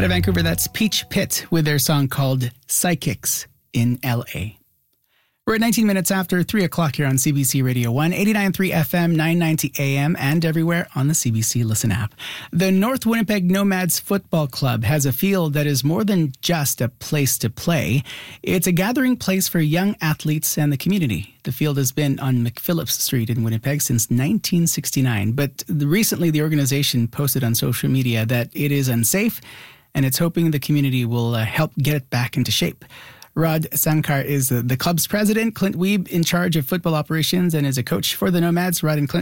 Out of Vancouver, that's Peach Pit with their song called Psychics in LA. We're at 19 minutes after 3 o'clock here on CBC Radio 1, 89.3 FM, 990 AM, and everywhere on the CBC Listen app. The North Winnipeg Nomads Football Club has a field that is more than just a place to play. It's a gathering place for young athletes and the community. The field has been on McPhillips Street in Winnipeg since 1969, but recently the organization posted on social media that it is unsafe, and it's hoping the community will help get it back into shape. Rod Sankar is the club's president. Clint Wiebe in charge of football operations and is a coach for the Nomads. Rod and Clint,